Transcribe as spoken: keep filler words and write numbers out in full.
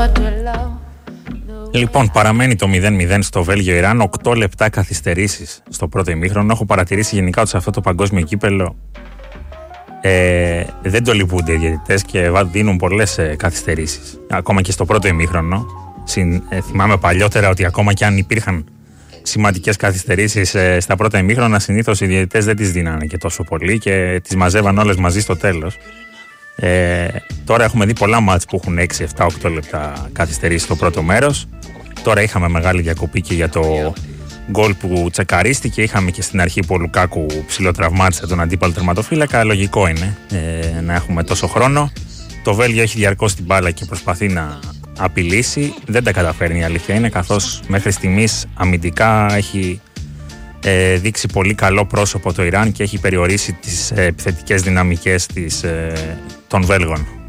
Λοιπόν, παραμένει το μηδέν μηδέν στο Βέλγιο-Ιράν, οκτώ λεπτά καθυστερήσεις στο πρώτο ημίχρονο. Έχω παρατηρήσει γενικά ότι σε αυτό το παγκόσμιο κύπελλο ε, δεν το λυπούνται οι διαιτητές και δίνουν πολλές ε, καθυστερήσεις. Ακόμα και στο πρώτο ημίχρονο. Συν, ε, θυμάμαι παλιότερα ότι ακόμα και αν υπήρχαν σημαντικές καθυστερήσεις ε, στα πρώτα ημίχρονα, συνήθως οι διαιτητές δεν τις δίνανε και τόσο πολύ και τις μαζεύαν όλες μαζί στο τέλος. Ε, τώρα έχουμε δει πολλά μάτς που έχουν έξι, επτά, οκτώ λεπτά καθυστερήσει στο πρώτο μέρος. Τώρα είχαμε μεγάλη διακοπή και για το γκολ που τσεκαρίστηκε. Είχαμε και στην αρχή που ο Λουκάκου ψιλοτραυμάτισε τον αντίπαλο τερματοφύλακα. Λογικό είναι ε, να έχουμε τόσο χρόνο. Το Βέλγιο έχει διαρκώς την μπάλα και προσπαθεί να απειλήσει. Δεν τα καταφέρνει, η αλήθεια είναι, καθώς μέχρι στιγμής αμυντικά έχει ε, δείξει πολύ καλό πρόσωπο το Ιράν και έχει περιορίσει τις ε, επιθετικές δυναμικές της, ε, των Βέλγων.